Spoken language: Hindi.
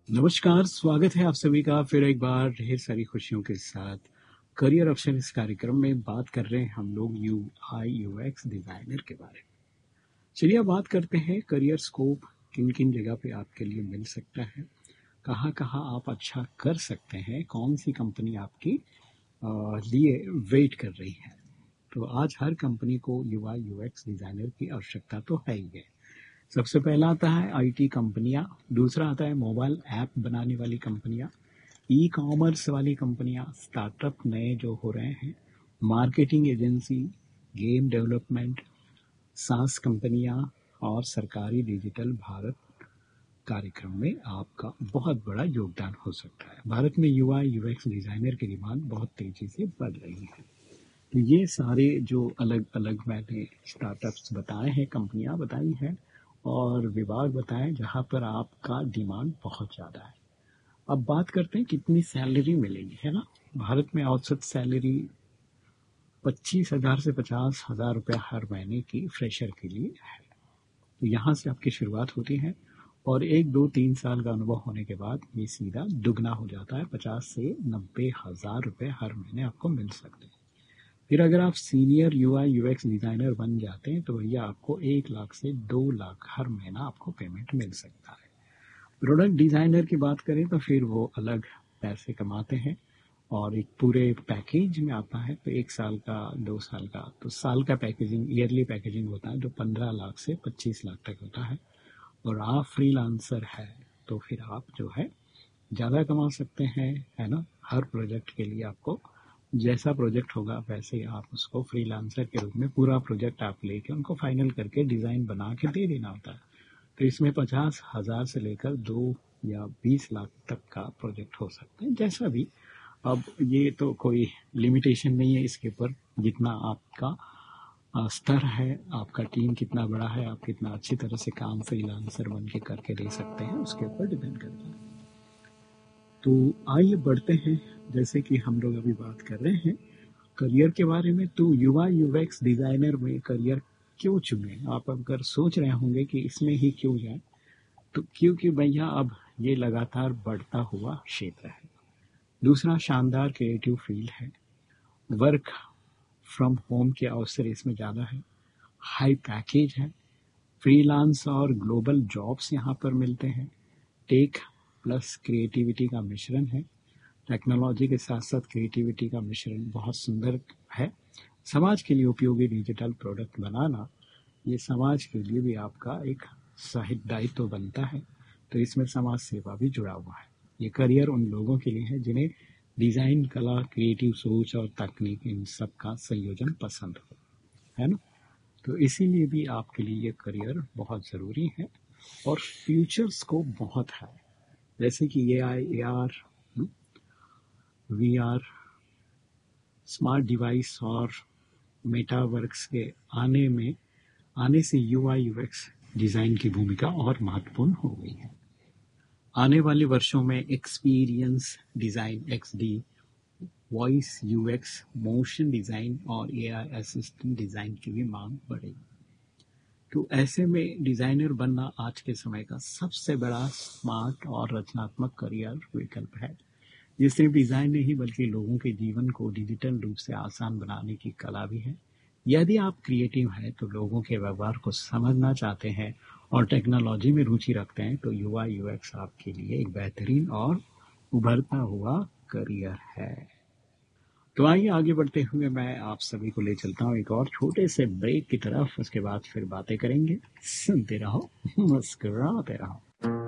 नमस्कार, स्वागत है आप सभी का फिर एक बार ढेर सारी खुशियों के साथ करियर ऑप्शन इस कार्यक्रम में बात कर रहे हैं हम लोग यूआई यूएक्स डिजाइनर के बारे में। चलिए अब बात करते हैं करियर स्कोप किन किन जगह पे आपके लिए मिल सकता है, कहाँ कहाँ आप अच्छा कर सकते हैं, कौन सी कंपनी आपकी लिए वेट कर रही है। तो आज हर कंपनी को यूआई यूएक्स डिजाइनर की आवश्यकता तो है ही है। सबसे पहला आता है आईटी कंपनियां, दूसरा आता है मोबाइल ऐप बनाने वाली कंपनियां, ई कॉमर्स वाली कंपनियां, स्टार्टअप नए जो हो रहे हैं, मार्केटिंग एजेंसी, गेम डेवलपमेंट, सास कंपनियां और सरकारी डिजिटल भारत कार्यक्रम में आपका बहुत बड़ा योगदान हो सकता है। भारत में यूआई यूएक्स डिजाइनर की डिमांड बहुत तेजी से बढ़ रही है। तो ये सारे जो अलग अलग मैंने स्टार्टअप्स बताए हैं, कंपनियां बताई हैं और विभाग बताए जहां पर आपका डिमांड बहुत ज़्यादा है। अब बात करते हैं कितनी सैलरी मिलेगी, है ना। भारत में औसत सैलरी 25,000 से 50,000 रुपये हर महीने की फ्रेशर के लिए है। तो यहाँ से आपकी शुरुआत होती है और 1 2 3 साल का अनुभव होने के बाद ये सीधा दुगना हो जाता है, 50 से 90 हजार रुपये हर महीने आपको मिल सकते हैं। फिर अगर आप सीनियर यूआई यूएक्स डिजाइनर बन जाते हैं तो भैया आपको 1 लाख से 2 लाख हर महीना आपको पेमेंट मिल सकता है। प्रोडक्ट डिजाइनर की बात करें तो फिर वो अलग पैसे कमाते हैं और एक पूरे पैकेज में आता है। तो 1 साल का, 2 साल का, तो साल का पैकेजिंग, ईयरली पैकेजिंग होता है जो 15 लाख से 25 लाख तक होता है। और आप फ्रीलांसर है तो फिर आप जो है ज़्यादा कमा सकते हैं, है ना। हर प्रोजेक्ट के लिए आपको जैसा प्रोजेक्ट होगा वैसे ही आप उसको फ्रीलांसर के रूप में पूरा प्रोजेक्ट आप लेके उनको फाइनल करके डिज़ाइन बना के दे देना होता है। तो इसमें 50,000 से लेकर 2 या 20 लाख तक का प्रोजेक्ट हो सकता है, जैसा भी। अब ये तो कोई लिमिटेशन नहीं है इसके ऊपर, जितना आपका स्तर है, आपका टीम कितना बड़ा है, आप कितना अच्छी तरह से काम फ्रीलांसर बन के करके दे सकते हैं, उसके ऊपर डिपेंड करता है। तो आइए बढ़ते हैं, जैसे कि हम लोग अभी बात कर रहे हैं करियर के बारे में। तो युवा यूएक्स डिजाइनर में करियर क्यों चुने? आप अगर सोच रहे होंगे कि इसमें ही क्यों जाए, तो क्योंकि भैया अब ये लगातार बढ़ता हुआ क्षेत्र है। दूसरा, शानदार क्रिएटिव फील्ड है, वर्क फ्रॉम होम के अवसर इसमें ज़्यादा है, हाई पैकेज है, फ्रीलांस और ग्लोबल जॉब्स यहाँ पर मिलते हैं, टेक प्लस क्रिएटिविटी का मिश्रण है, टेक्नोलॉजी के साथ साथ क्रिएटिविटी का मिश्रण बहुत सुंदर है। समाज के लिए उपयोगी डिजिटल प्रोडक्ट बनाना, ये समाज के लिए भी आपका एक साहित्य दायित्व बनता है। तो इसमें समाज सेवा भी जुड़ा हुआ है। ये करियर उन लोगों के लिए है जिन्हें डिजाइन, कला, क्रिएटिव सोच और तकनीक, इन सब का संयोजन पसंद हो, है ना। तो इसीलिए भी आपके लिए ये करियर बहुत ज़रूरी है और फ्यूचर स्कोप बहुत है। जैसे कि ए आई, A R, we are, smart device और मेटावर्क्स के आने से यूआई यूएक्स डिज़ाइन की भूमिका और महत्वपूर्ण हो गई है। आने वाले वर्षों में experience design, XD, voice UX, motion design और एआई असिस्टेंट डिज़ाइन की भी मांग बढ़ेगी। तो ऐसे में डिज़ाइनर बनना आज के समय का सबसे बड़ा स्मार्ट और रचनात्मक करियर विकल्प है। ये सिर्फ डिज़ाइन नहीं बल्कि लोगों के जीवन को डिजिटल रूप से आसान बनाने की कला भी है। यदि आप क्रिएटिव हैं तो लोगों के व्यवहार को समझना चाहते हैं और टेक्नोलॉजी में रुचि रखते हैं तो युवा यूएक्स आपके लिए एक बेहतरीन और उभरता हुआ करियर है। तो आइए आगे बढ़ते हुए मैं आप सभी को ले चलता हूँ एक और छोटे से ब्रेक की तरफ। उसके बाद फिर बातें करेंगे। सुनते रहो, मुस्कुराते रहो।